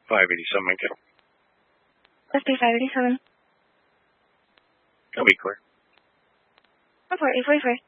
587 Lincoln. SB 587. Copy, clear. Report 844.